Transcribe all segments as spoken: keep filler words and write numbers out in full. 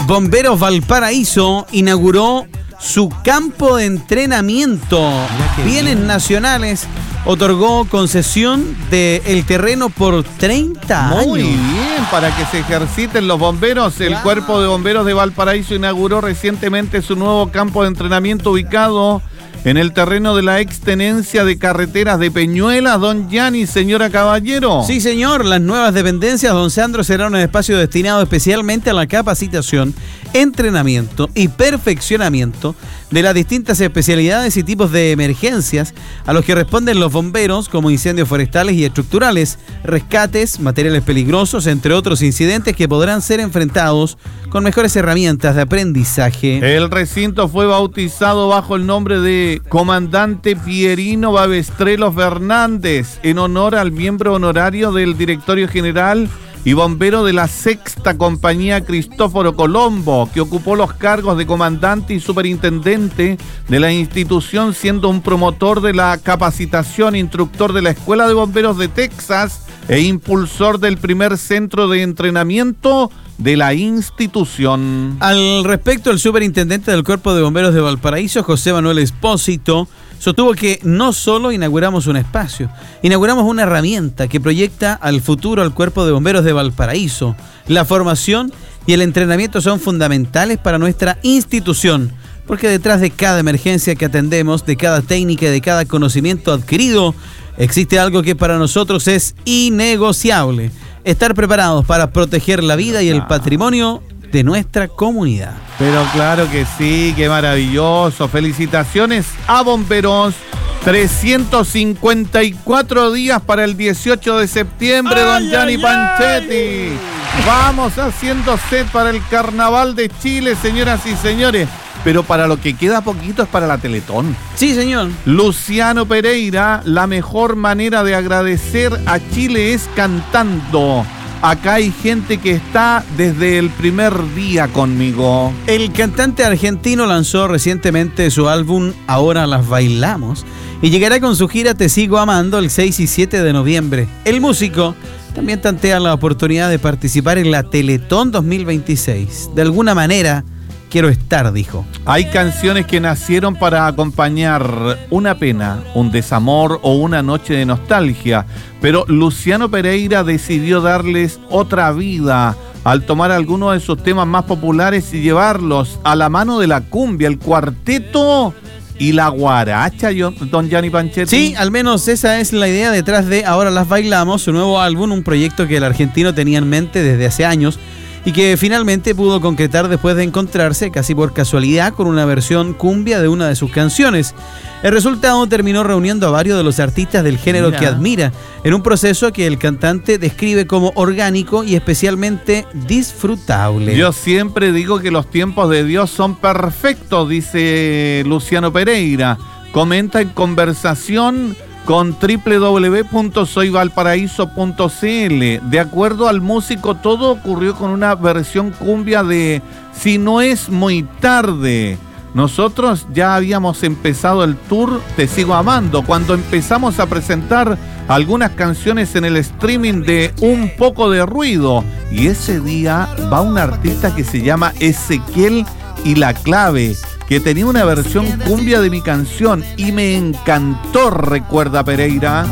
Bomberos Valparaíso inauguró su campo de entrenamiento. Bienes Nacionales otorgó concesión del terreno por treinta años. Muy bien, para que se ejerciten los bomberos. El Claro. Cuerpo de Bomberos de Valparaíso inauguró recientemente su nuevo campo de entrenamiento ubicado en el terreno de la extenencia de carreteras de Peñuelas. Don Gianni, señora Caballero. Sí, señor. Las nuevas dependencias, don Sandro, serán un espacio destinado especialmente a la capacitación, entrenamiento y perfeccionamiento de las distintas especialidades y tipos de emergencias a los que responden los bomberos, como incendios forestales y estructurales, rescates, materiales peligrosos, entre otros incidentes que podrán ser enfrentados con mejores herramientas de aprendizaje. El recinto fue bautizado bajo el nombre de Comandante Pierino Babestrelo Fernández, en honor al miembro honorario del Directorio General y bombero de la Sexta Compañía, Cristóforo Colombo, que ocupó los cargos de comandante y superintendente de la institución, siendo un promotor de la capacitación, instructor de la Escuela de Bomberos de Texas e impulsor del primer centro de entrenamiento de la institución. Al respecto, el superintendente del Cuerpo de Bomberos de Valparaíso, José Manuel Espósito, sostuvo que no solo inauguramos un espacio, inauguramos una herramienta que proyecta al futuro al Cuerpo de Bomberos de Valparaíso. La formación y el entrenamiento son fundamentales para nuestra institución, porque detrás de cada emergencia que atendemos, de cada técnica y de cada conocimiento adquirido, existe algo que para nosotros es innegociable: estar preparados para proteger la vida y el patrimonio de nuestra comunidad. Pero claro que sí, qué maravilloso. Felicitaciones a bomberos. trescientos cincuenta y cuatro días para el dieciocho de septiembre, don Gianni Panchetti. Vamos haciendo set para el Carnaval de Chile, señoras y señores. Pero para lo que queda poquito es para la Teletón. Sí, señor. Luciano Pereira, la mejor manera de agradecer a Chile es cantando. Acá hay gente que está desde el primer día conmigo. El cantante argentino lanzó recientemente su álbum Ahora las bailamos y llegará con su gira Te sigo amando el seis y siete de noviembre. El músico también tantea la oportunidad de participar en la Teletón dos mil veintiséis. De alguna manera quiero estar, dijo. Hay canciones que nacieron para acompañar una pena, un desamor o una noche de nostalgia, pero Luciano Pereira decidió darles otra vida al tomar algunos de sus temas más populares y llevarlos a la mano de la cumbia, el cuarteto y la guaracha, yo, don Gianni Panchetti. Sí, al menos esa es la idea detrás de Ahora las bailamos, su nuevo álbum, un proyecto que el argentino tenía en mente desde hace años y que finalmente pudo concretar después de encontrarse, casi por casualidad, con una versión cumbia de una de sus canciones. El resultado terminó reuniendo a varios de los artistas del género Mira. que admira, en un proceso que el cantante describe como orgánico y especialmente disfrutable. Yo siempre digo que los tiempos de Dios son perfectos, dice Luciano Pereira. Comenta en conversación con doble u doble u doble u punto soy valparaíso punto c l. De acuerdo al músico, todo ocurrió con una versión cumbia de Si no es muy tarde. Nosotros ya habíamos empezado el tour Te sigo amando cuando empezamos a presentar algunas canciones en el streaming de Un poco de ruido. Y ese día va un artista que se llama Ezequiel y La Clave, que tenía una versión cumbia de mi canción y me encantó, recuerda Pereira.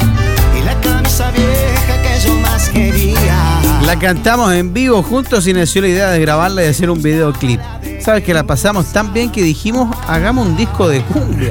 Y la camisa vieja que yo más quería. La cantamos en vivo juntos y nació la idea de grabarla y hacer un videoclip. Sabes que la pasamos tan bien que dijimos, hagamos un disco de cumbia.